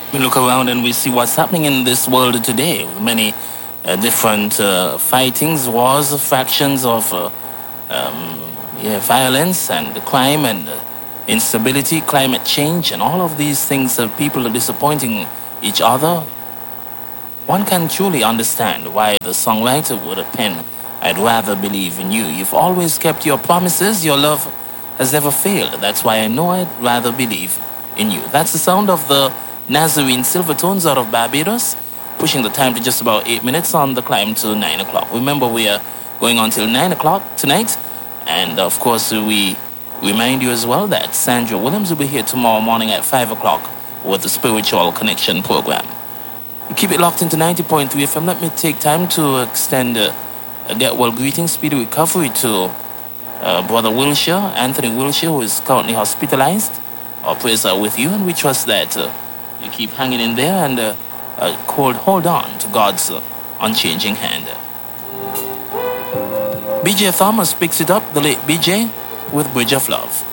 We look around and we see what's happening in this world today. Many different fightings, wars, factions of violence and crime and instability, climate change, and all of these things. People are disappointing each other. One can truly understand why the songwriter would have penned, "I'd rather believe in you. You've always kept your promises. Your love has never failed. That's why I know I'd rather believe in you." That's the sound of the Nazarene Silvertones out of Barbados, pushing the time to just about 8 minutes on the climb to 9 o'clock. Remember, we are going on till 9 o'clock tonight. And of course, we remind you as well that Sandra Williams will be here tomorrow morning at 5 o'clock with the Spiritual Connection program. Keep it locked into 90.3 FM. Let me take time to extend a get well greetings, speedy recovery to Brother Wilshire, Anthony Wilshire, who is currently hospitalized. Our prayers are with you, and we trust that you keep hanging in there and hold on to God's unchanging hand. BJ Thomas picks it up, the late BJ, with Bridge of Love.